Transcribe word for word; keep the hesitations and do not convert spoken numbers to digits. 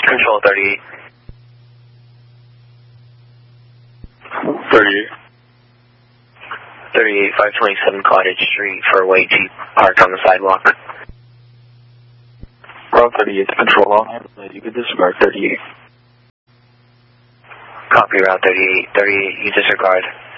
Control thirty-eight. thirty-eight. thirty-eight, five twenty-seven Cottage Street for a white Jeep parked on the sidewalk. Route thirty-eight to control line. You can disregard thirty-eight. Copy Route thirty-eight. thirty-eight, you disregard.